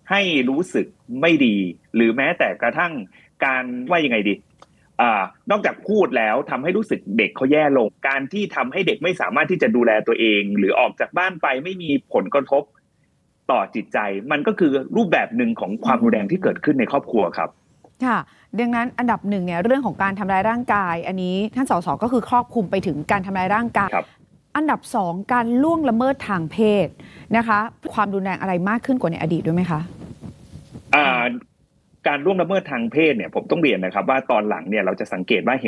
ให้รู้สึกไม่ดีหรือแม้แต่กระทั่งการว่ายังไงดีนอกจากพูดแล้วทำให้รู้สึกเด็กเขาแย่ลงการที่ทำให้เด็กไม่สามารถที่จะดูแลตัวเองหรือออกจากบ้านไปไม่มีผลกระทบต่อจิตใจมันก็คือรูปแบบหนึ่งของความรุนแรงที่เกิดขึ้นในครอบครัวครับค่ะดังนั้นอันดับหนึ่งเนี่ยเรื่องของการทำร้ายร่างกายอันนี้ท่านสสก็คือครอบคลุมไปถึงการทำร้ายร่างกายอันดับสองการล่วงละเมิดทางเพศนะคะความรุนแรงอะไรมากขึ้นกว่าในอดีตด้วยไหมคะการล่วงละเมิดทางเพศเนี่ยผมต้องเรียนนะครับว่าตอนหลังเนี่ยเราจะสังเกตว่า